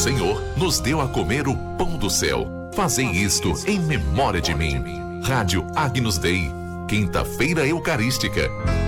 Senhor nos deu a comer o pão do céu. Fazei isto em memória de mim. Rádio Agnus Dei, quinta-feira eucarística.